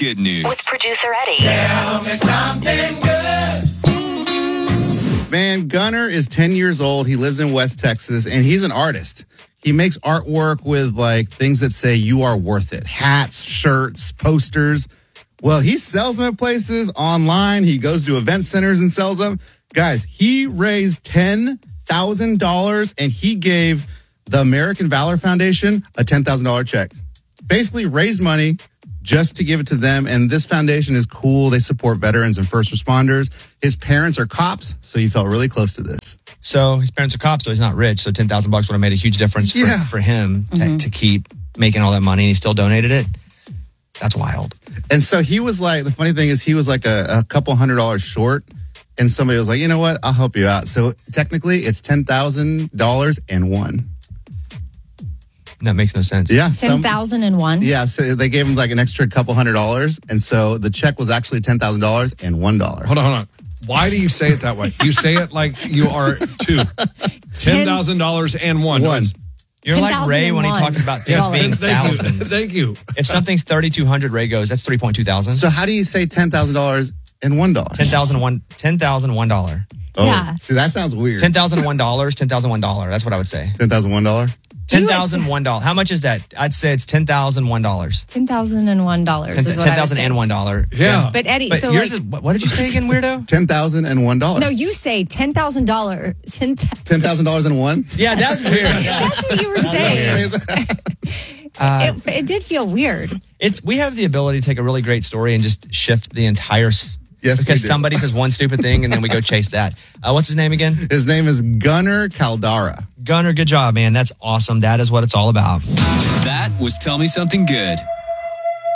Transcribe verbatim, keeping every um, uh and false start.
Good news. With producer Eddie. Tell me something good. Man, Gunner is ten years old. He lives in West Texas, and he's an artist. He makes artwork with, like, things that say you are worth it. Hats, shirts, posters. Well, he sells them at places online. He goes to event centers and sells them. Guys, he raised ten thousand dollars, and he gave the American Valor Foundation a ten thousand dollars check. Basically raised money just to give it to them. And this foundation is cool. They support veterans and first responders. His parents are cops, so he felt really close to this. So his parents are cops, so he's not rich. So ten thousand bucks would have made a huge difference for, Yeah. for him to, Mhm. to keep making all that money, and he still donated it. That's wild. And so he was like, the funny thing is he was like a, a couple hundred dollars short. And somebody was like, you know what? I'll help you out. So technically it's ten thousand dollars and one. That makes no sense. Yeah. ten thousand one? Yeah. So they gave him like an extra couple hundred dollars. And so the check was actually ten thousand dollars and one dollar. Hold on, hold on. Why do you say it that way? You say it like you are two. ten thousand dollars and one. One. You're like Ray when he talks about things Yes, being thank you. thousands. Thank you. If something's thirty-two hundred, Ray goes, that's three point two thousand. So how do you say ten thousand dollars and one dollar? ten thousand one, ten thousand one dollar. Oh, Yeah. see, that sounds weird. ten thousand one dollars, ten thousand one dollar. That's what I would say. ten thousand one dollars? ten thousand one dollars. How much is that? I'd say it's ten thousand one dollars. ten thousand one dollars is what ten I would thousand say. one dollars. Yeah. But Eddie, But so yours like, is, what what did you say again, weirdo? ten thousand one dollars. no, you say ten thousand dollars. ten ten thousand dollars and one? Yeah, that's weird. That's what you were saying. Say that. Uh, It, it did feel weird. It's we have the ability to take a really great story and just shift the entire. s- Yes, we because do. somebody says one stupid thing and then we go chase that. Uh, what's his name again? His name is Gunner Caldara. Gunner. Good job, man. That's awesome. That is what it's all about. That was Tell Me Something Good.